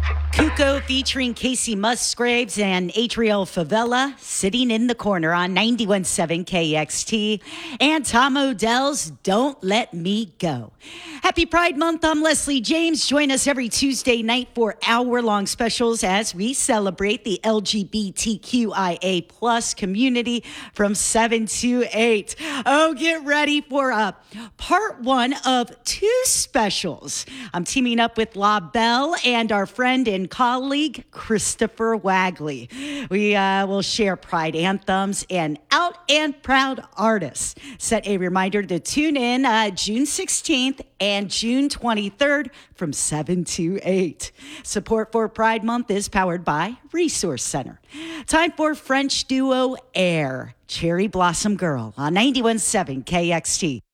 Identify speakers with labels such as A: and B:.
A: Cuco featuring Casey Musgraves and Adriel Favela sitting in the corner on 91.7 KXT. And Tom Odell's Don't Let Me Go. Happy Pride Month. I'm Leslie James. Join us every Tuesday night for hour-long specials as we celebrate the LGBTQIA plus community from 7 to 8. Oh, get ready for part one of two specials. I'm teaming up with La Belle and our friend and colleague, Christopher Wagley. We will share Pride anthems and out and proud artists. Set a reminder to tune in June 16th and June 23rd from 7 to 8. Support for Pride Month is powered by Resource Center. Time for French duo Air, Cherry Blossom Girl on 91.7 KXT.